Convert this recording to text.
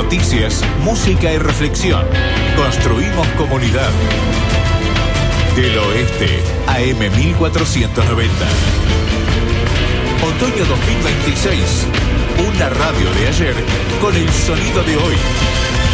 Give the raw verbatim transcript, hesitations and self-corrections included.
Noticias, música y reflexión. Construimos comunidad. Del Oeste, A M mil cuatrocientos noventa. Otoño dos mil veintiséis. Una radio de ayer con el sonido de hoy.